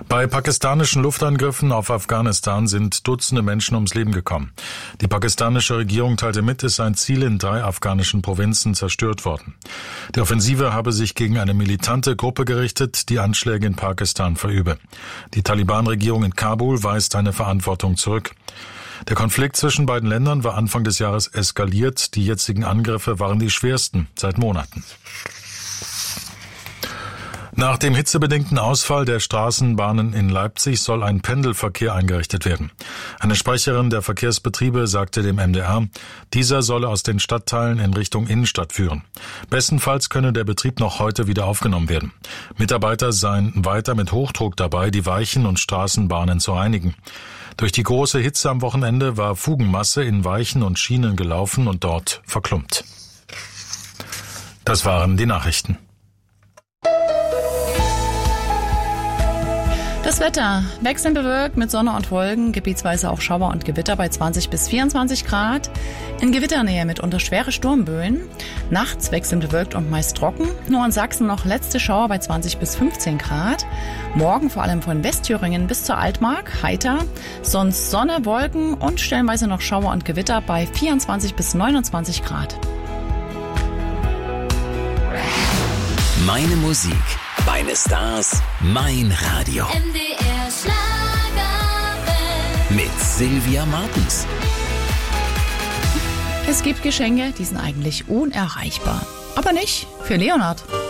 Bei pakistanischen Luftangriffen auf Afghanistan sind Dutzende Menschen ums Leben gekommen. Die pakistanische Regierung teilte mit, es seien Ziele in 3 afghanischen Provinzen zerstört worden. Die Offensive habe sich gegen eine militante Gruppe gerichtet, die Anschläge in Pakistan verübe. Die Taliban-Regierung in Kabul weist eine Verantwortung zurück. Der Konflikt zwischen beiden Ländern war Anfang des Jahres eskaliert. Die jetzigen Angriffe waren die schwersten seit Monaten. Nach dem hitzebedingten Ausfall der Straßenbahnen in Leipzig soll ein Pendelverkehr eingerichtet werden. Eine Sprecherin der Verkehrsbetriebe sagte dem MDR, dieser solle aus den Stadtteilen in Richtung Innenstadt führen. Bestenfalls könne der Betrieb noch heute wieder aufgenommen werden. Mitarbeiter seien weiter mit Hochdruck dabei, die Weichen und Straßenbahnen zu reinigen. Durch die große Hitze am Wochenende war Fugenmasse in Weichen und Schienen gelaufen und dort verklumpt. Das waren die Nachrichten. Das Wetter wechselnd bewölkt mit Sonne und Wolken, gebietsweise auch Schauer und Gewitter bei 20 bis 24 Grad. In Gewitternähe mitunter schwere Sturmböen. Nachts wechselnd bewölkt und meist trocken. Nur in Sachsen noch letzte Schauer bei 20 bis 15 Grad. Morgen vor allem von Westthüringen bis zur Altmark heiter. Sonst Sonne, Wolken und stellenweise noch Schauer und Gewitter bei 24 bis 29 Grad. Meine Musik, meine Stars, mein Radio. MDR Schlagerwelt. Mit Sylvia Martens. Es gibt Geschenke, die sind eigentlich unerreichbar. Aber nicht für Leonhard.